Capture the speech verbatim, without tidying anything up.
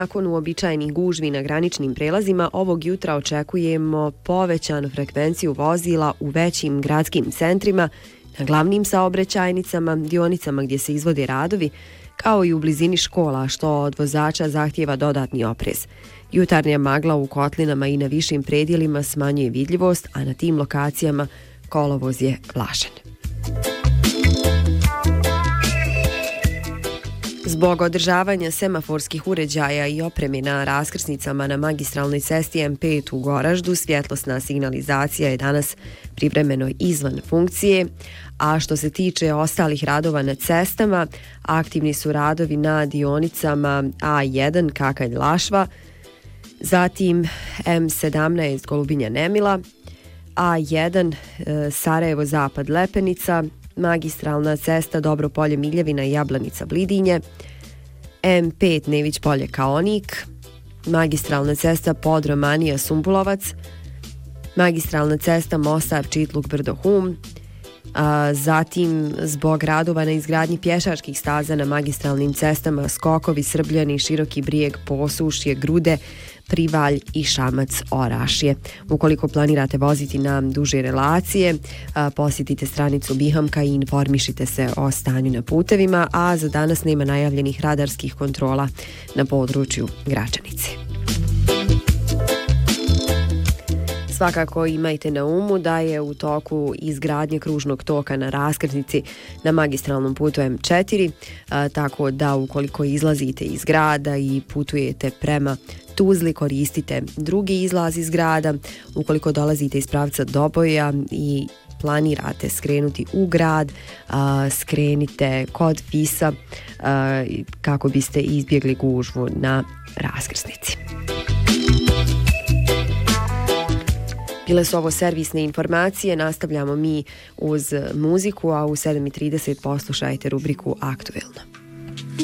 Nakon uobičajenih gužvi na graničnim prelazima, ovog jutra očekujemo povećanu frekvenciju vozila u većim gradskim centrima, na glavnim saobraćajnicama, dionicama gdje se izvode radovi, kao i u blizini škola, što od vozača zahtijeva dodatni oprez. Jutarnja magla u kotlinama i na višim predjelima smanjuje vidljivost, a na tim lokacijama kolovoz je vlažan. Zbog održavanja semaforskih uređaja i opreme na raskrsnicama na magistralnoj cesti M pet u Goraždu, svjetlosna signalizacija je danas privremeno izvan funkcije, a što se tiče ostalih radova na cestama, aktivni su radovi na dionicama A jedan Kakalj-Lašva, zatim M sedamnaest Golubinja-Nemila, A jedan Sarajevo-Zapad-Lepenica, magistralna cesta Dobropolje-Miljevina i Jablanica-Blidinje, M pet Nević Polje-Kaonik, magistralna cesta Podromanija-Sumbulovac, magistralna cesta Mostar-Čitluk-Brdo-Hum, zatim zbog radova na izgradnji pješačkih staza na magistralnim cestama Skokovi, Srbljani, Široki Brijeg, Posušje, Grude, Privalj i Šamac-Orašje. Ukoliko planirate voziti na duže relacije, posjetite stranicu Bihamka i informišite se o stanju na putevima, a za danas nema najavljenih radarskih kontrola na području Gračanice. Svakako imajte na umu da je u toku izgradnje kružnog toka na raskrsnici na magistralnom putu M četiri, a, tako da ukoliko izlazite iz grada i putujete prema Tuzli, koristite drugi izlaz iz grada. Ukoliko dolazite iz pravca Doboja i planirate skrenuti u grad, a, skrenite kod Visa a, kako biste izbjegli gužvu na raskrsnici. Bile su ovo servisne informacije, nastavljamo mi uz muziku, a u sedam i trideset poslušajte rubriku Aktuelno.